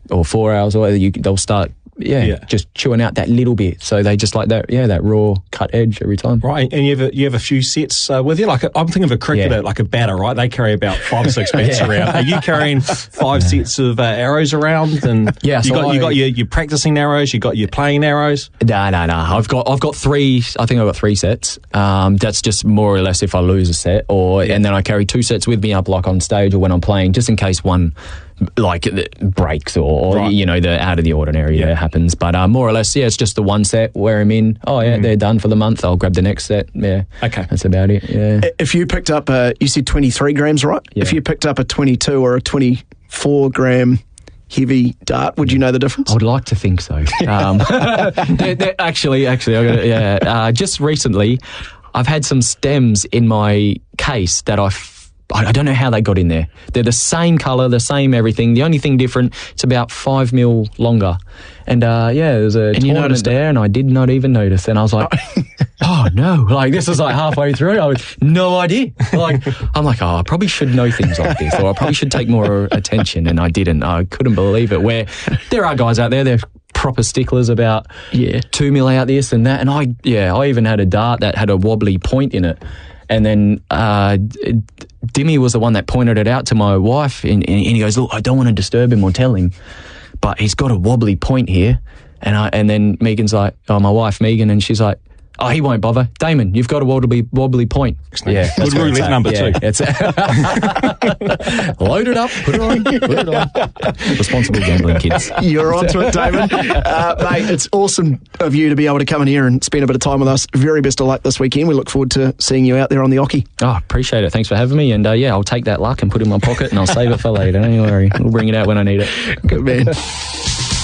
or 4 hours, or they'll start just chewing out that little bit. So they just like that, that raw cut edge every time. Right, and you have a few sets with you. Like I'm thinking of a cricketer, like a batter, right? They carry about 5 or 6 bats around. Are you carrying 5 sets of arrows around? And you got your practicing arrows. You got your playing arrows. No. I've got 3. I think I've got 3 sets. That's just more or less if I lose a set, and then I carry 2 sets with me up like on stage or when I'm playing, just in case one like breaks or the out of the ordinary happens. But more or less, it's just the 1 set, wear them in. They're done for the month. I'll grab the next set. Okay, that's about it. If you picked up you said 23 grams, right? If you picked up a 22 or a 24 gram heavy dart, would you know the difference? I would like to think so. Actually, I got just recently, I've had some stems in my case that I don't know how they got in there. They're the same colour, the same everything. The only thing different, it's about 5 mil longer. And there was a tournament there, and I did not even notice. And I was like, oh no! Like this is like halfway through. I was no idea. I'm like, I probably should know things like this, or I probably should take more attention. And I didn't. I couldn't believe it. Where there are guys out there, they're proper sticklers about 2 mil out this and that. And I even had a dart that had a wobbly point in it. And then Dimmy was the one that pointed it out to my wife, and he goes, look, I don't want to disturb him or tell him, but he's got a wobbly point here. And then Megan's like, my wife Megan, and she's like, oh, he won't bother. Damon, you've got a wobbly point. Yeah, good roulette number 2. It's load it up, put it on. Responsible gambling, kids. You're onto it, Damon. Mate, it's awesome of you to be able to come in here and spend a bit of time with us. Very best of luck this weekend. We look forward to seeing you out there on the Oki. Oh, appreciate it. Thanks for having me. And I'll take that luck and put it in my pocket, and I'll save it for later. Don't you worry. We'll bring it out when I need it. Good man.